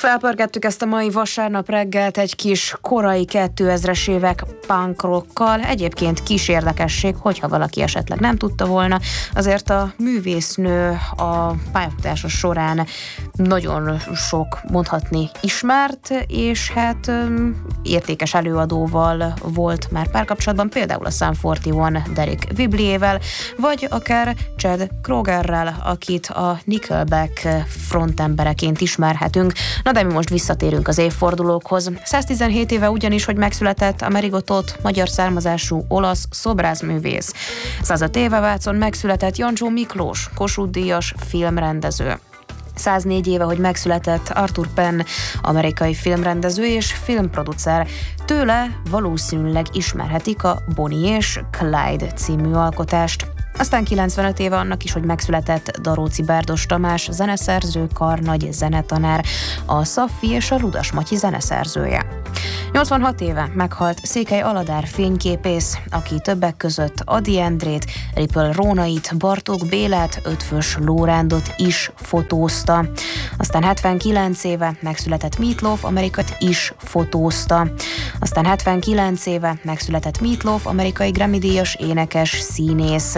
Felpörgettük ezt a mai vasárnap reggelt egy kis korai 2000-es évek punk rockkal. Egyébként kis érdekesség, hogyha valaki esetleg nem tudta volna, azért a művésznő a pályafutása során nagyon sok, mondhatni, ismert, és hát értékes előadóval volt már párkapcsolatban, például a Sum 41 Derek Whibleyével, vagy akár Chad Krogerrel, akit a Nickelback frontembereként ismerhetünk. Na de mi most visszatérünk az évfordulókhoz. 117 éve ugyanis, hogy megszületett Amerigo Toth, magyar származású olasz szobrászművész. 105 éve Vácon megszületett Jancsó Miklós, Kossuth-díjas filmrendező. 104 éve, hogy megszületett Arthur Penn, amerikai filmrendező és filmproducer. Tőle valószínűleg ismerhetik a Bonnie és Clyde című alkotást. Aztán 95 éve annak is, hogy megszületett Daróczi Bárdos Tamás, zeneszerző, karnagy, zenetanár, a Szaffi és a Ludas Matyi zeneszerzője. 86 éve meghalt Székely Aladár fényképész, aki többek között Ady Endrét, Ripple Rónait, Bartók Bélát, Ötvös Lórándot is fotózta. Aztán 79 éve megszületett Meat Loaf, amerikai is fotózta. Aztán 79 éve megszületett Meat Loaf, amerikai Grammy-díjas énekes, színész.